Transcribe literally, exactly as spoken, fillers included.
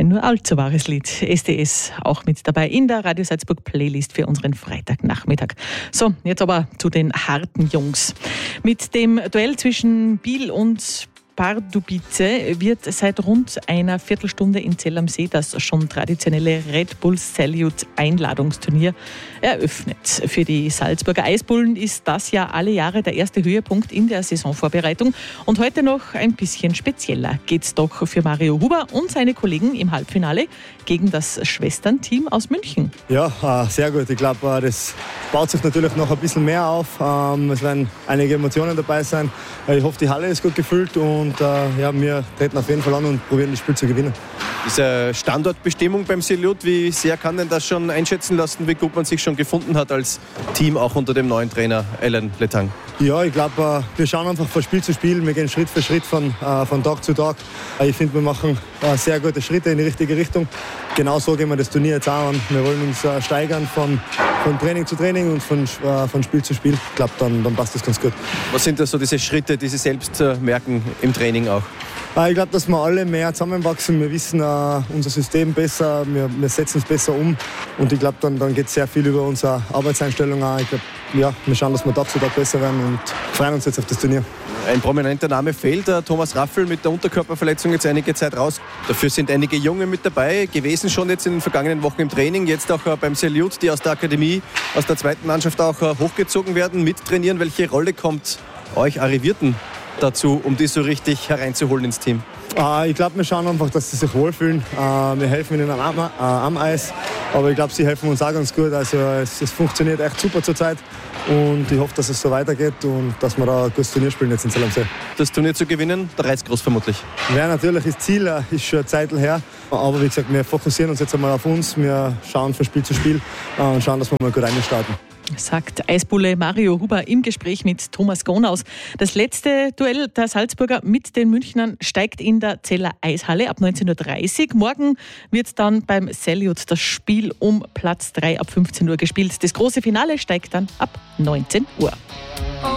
Ein nur allzu wahres Lied. S D S auch mit dabei in der Radio Salzburg Playlist für unseren Freitagnachmittag. So, jetzt aber zu den harten Jungs. Mit dem Duell zwischen Biel und Pardubice wird seit rund einer Viertelstunde in Zell am See das schon traditionelle Red Bull Salute Einladungsturnier eröffnet. Für die Salzburger Eisbullen ist das ja alle Jahre der erste Höhepunkt in der Saisonvorbereitung. Und heute noch ein bisschen spezieller geht's doch für Mario Huber und seine Kollegen im Halbfinale gegen das Schwesternteam aus München. Ja, sehr gut. Ich glaube, das baut sich natürlich noch ein bisschen mehr auf. Es werden einige Emotionen dabei sein. Ich hoffe, die Halle ist gut gefüllt und Und äh, ja, wir treten auf jeden Fall an und probieren das Spiel zu gewinnen. Diese Standortbestimmung beim Salute, wie sehr kann denn das schon einschätzen lassen, wie gut man sich schon gefunden hat als Team, auch unter dem neuen Trainer Alain Letang? Ja, ich glaube, äh, wir schauen einfach von Spiel zu Spiel. Wir gehen Schritt für Schritt von, äh, von Tag zu Tag. Äh, ich finde, wir machen äh, sehr gute Schritte in die richtige Richtung. Genau so gehen wir das Turnier jetzt auch an. Wir wollen uns äh, steigern von, von Training zu Training und von, äh, von Spiel zu Spiel. Ich glaube, dann, dann passt das ganz gut. Was sind da so diese Schritte, die Sie selbst äh, merken im Training auch? Äh, ich glaube, dass wir alle mehr zusammenwachsen. Wir wissen äh, unser System besser, wir, wir setzen es besser um. Und ich glaube, dann, dann geht es sehr viel über unsere Arbeitseinstellung auch. Ich glaube, ja, wir schauen, dass wir Tag zu Tag besser werden und freuen uns jetzt auf das Turnier. Ein prominenter Name fehlt, Thomas Raffel mit der Unterkörperverletzung jetzt einige Zeit raus. Dafür sind einige Junge mit dabei gewesen, schon jetzt in den vergangenen Wochen im Training, jetzt auch beim Salute, die aus der Akademie, aus der zweiten Mannschaft auch hochgezogen werden, mittrainieren. Welche Rolle kommt euch Arrivierten dazu, um die so richtig hereinzuholen ins Team? Äh, ich glaube, wir schauen einfach, dass sie sich wohlfühlen. Äh, wir helfen ihnen am, äh, am Eis, aber ich glaube, sie helfen uns auch ganz gut. Also es, es funktioniert echt super zurzeit und ich hoffe, dass es so weitergeht und dass wir da ein gutes Turnier spielen jetzt in Zell am See. Das Turnier zu gewinnen, der Reiz groß vermutlich. Ja, natürlich, das Ziel äh, ist schon eine Zeit her, aber wie gesagt, wir fokussieren uns jetzt einmal auf uns. Wir schauen von Spiel zu Spiel äh, und schauen, dass wir mal gut reinstarten. Sagt Eisbulle Mario Huber im Gespräch mit Thomas Gonaus. Das letzte Duell der Salzburger mit den Münchnern steigt in der Zeller Eishalle ab neunzehn Uhr dreißig. Morgen wird dann beim Salute das Spiel um Platz drei ab fünfzehn Uhr gespielt. Das große Finale steigt dann ab neunzehn Uhr.